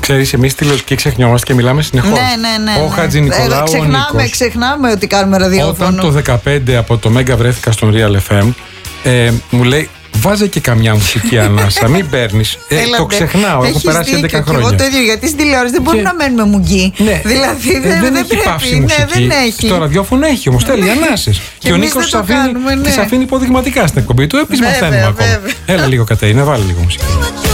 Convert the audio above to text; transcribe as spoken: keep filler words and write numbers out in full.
Ξέρεις, εμείς τηλεοπτικοί ξεχνιόμαστε και μιλάμε συνεχώς. Ναι, ναι, ναι. Ο Χατζηνικολάου, ε, ξεχνάμε, ο Νίκος. ξεχνάμε ότι κάνουμε ραδιόφωνο. Όταν το δεκαπέντε από το Μέγκα βρέθηκα στον Real εφ εμ, ε, μου λέει, βάζε και καμιά μουσική ανάσα, μην παίρνεις. Ε, το ξεχνάω, έχω περάσει έντεκα χρόνια. Εγώ το ίδιο, γιατί στην τηλεόραση δεν μπορούμε και... να μένουμε μουγγί. Ναι. Δηλαδή ε, δεν, δεν, δεν έχει πρέπει. πάυση Ναι, μουσική. δεν έχει. Στο ραδιόφωνο έχει όμως, θέλει ανάσες. Και ο Νίκος τις αφήνει, ναι. αφήνει υποδειγματικά στην εκπομπή του. Επίσης μαθαίνουμε ακόμα. Έλα λίγο, Κατερίνα, βάλε λίγο μουσική.